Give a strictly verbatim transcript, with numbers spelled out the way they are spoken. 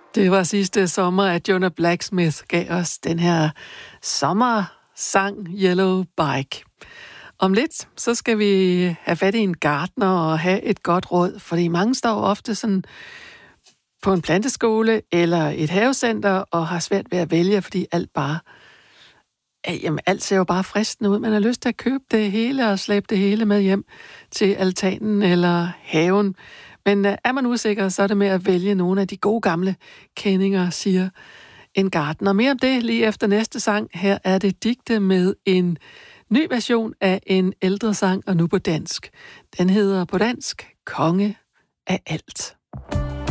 Det var sidste sommer, at Jonah Blacksmith gav os den her sommersang Yellow Bike. Om lidt, så skal vi have fat i en gartner og have et godt råd, fordi mange står ofte sådan på en planteskole eller et havecenter og har svært ved at vælge, fordi alt bare jamen, alt ser jo bare fristende ud. Man har lyst til at købe det hele og slæbe det hele med hjem til altanen eller haven. Men er man usikker, så er det med at vælge nogle af de gode gamle kendinger, siger en gartner. Mere om det lige efter næste sang. Her er det digte med en ny version af en ældre sang, og nu på dansk. Den hedder på dansk Konge af alt.